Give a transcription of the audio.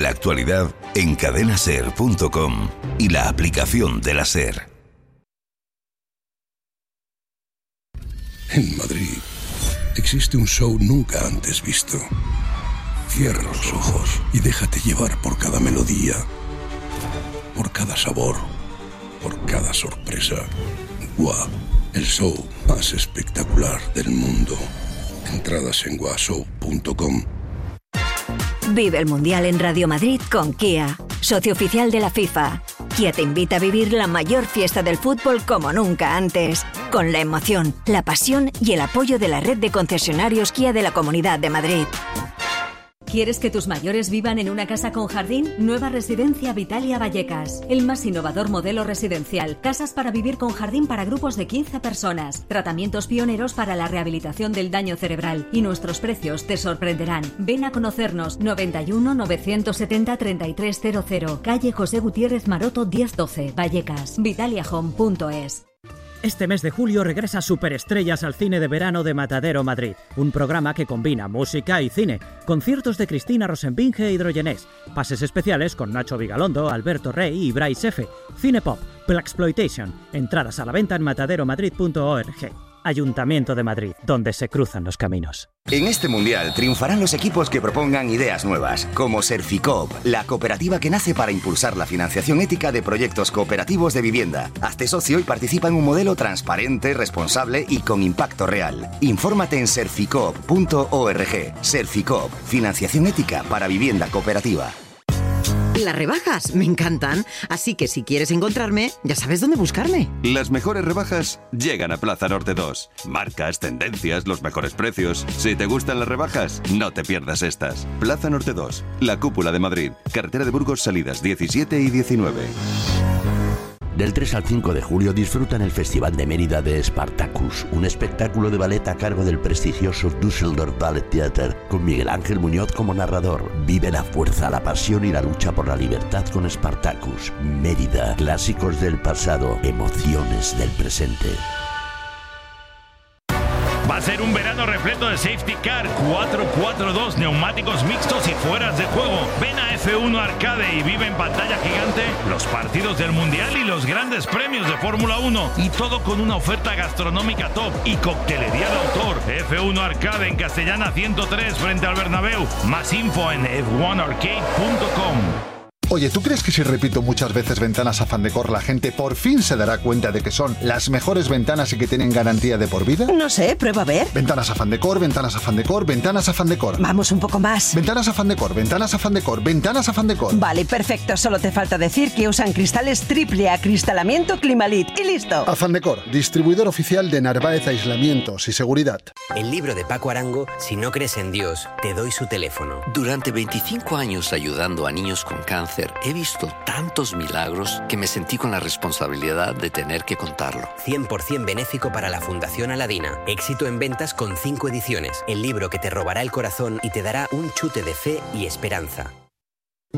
la actualidad en cadenaser.com y la aplicación de la SER. En Madrid existe un show nunca antes visto. Cierra los ojos y déjate llevar por cada melodía, por cada sabor, por cada sorpresa. GUA, el show más espectacular del mundo. Entradas en guashow.com. Vive el Mundial en Radio Madrid con Kia, socio oficial de la FIFA. Kia te invita a vivir la mayor fiesta del fútbol como nunca antes, con la emoción, la pasión y el apoyo de la red de concesionarios Kia de la Comunidad de Madrid. ¿Quieres que tus mayores vivan en una casa con jardín? Nueva Residencia Vitalia Vallecas. El más innovador modelo residencial. Casas para vivir con jardín para grupos de 15 personas. Tratamientos pioneros para la rehabilitación del daño cerebral. Y nuestros precios te sorprenderán. Ven a conocernos. 91 970 3300. Calle José Gutiérrez Maroto 1012. Vallecas. vitaliahome.es. Este mes de julio regresa Superestrellas al cine de verano de Matadero Madrid, un programa que combina música y cine, conciertos de Cristina Rosenbinge e Hidrogenés, pases especiales con Nacho Vigalondo, Alberto Rey y Bryce F, cine pop, Blaxploitation, entradas a la venta en mataderomadrid.org. Ayuntamiento de Madrid, donde se cruzan los caminos. En este Mundial triunfarán los equipos que propongan ideas nuevas, como Serficoop, la cooperativa que nace para impulsar la financiación ética de proyectos cooperativos de vivienda. Hazte socio y participa en un modelo transparente, responsable y con impacto real. Infórmate en serficoop.org. Serficoop, financiación ética para vivienda cooperativa. Las rebajas me encantan, así que si quieres encontrarme, ya sabes dónde buscarme. Las mejores rebajas llegan a Plaza Norte 2. Marcas, tendencias, los mejores precios. Si te gustan las rebajas, no te pierdas estas. Plaza Norte 2, la cúpula de Madrid. Carretera de Burgos, salidas 17 y 19. Del 3 al 5 de julio disfruta en el Festival de Mérida de Spartacus, un espectáculo de ballet a cargo del prestigioso Düsseldorf Ballet Theater, con Miguel Ángel Muñoz como narrador. Vive la fuerza, la pasión y la lucha por la libertad con Spartacus. Mérida, clásicos del pasado, emociones del presente. Va a ser un verano repleto de safety car, 4x2, neumáticos mixtos y fueras de juego. Ven a F1 Arcade y vive en pantalla gigante los partidos del Mundial y los grandes premios de Fórmula 1. Y todo con una oferta gastronómica top y coctelería de autor. F1 Arcade en Castellana 103 frente al Bernabéu. Más info en f1arcade.com. Oye, ¿tú crees que si repito muchas veces Ventanas Afandecor la gente por fin se dará cuenta de que son las mejores ventanas y que tienen garantía de por vida? No sé, prueba a ver. Ventanas Afandecor, Ventanas Afandecor, Ventanas Afandecor. Vamos un poco más. Ventanas Afandecor, Ventanas Afandecor, Ventanas Afandecor. Vale, perfecto. Solo te falta decir que usan cristales triple acristalamiento Climalit y listo. Afandecor, distribuidor oficial de Narváez Aislamientos y Seguridad. El libro de Paco Arango, Si no crees en Dios, te doy su teléfono. Durante 25 años ayudando a niños con cáncer, he visto tantos milagros que me sentí con la responsabilidad de tener que contarlo. 100% benéfico para la Fundación Aladina. Éxito en ventas con 5 ediciones. El libro que te robará el corazón y te dará un chute de fe y esperanza.